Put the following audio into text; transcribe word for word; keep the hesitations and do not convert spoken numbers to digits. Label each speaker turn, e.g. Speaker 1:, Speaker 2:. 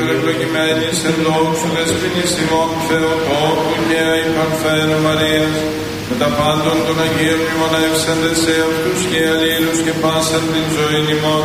Speaker 1: ευλογημένης εν δόξου δεσποινής ημών Θεοτόκου και αϊπαρθένου Μαρίας, με τα πάντων των Αγίων μνημονεύσαντες σε αυτούς και αλλήλους και πάσαν την ζωή ημών.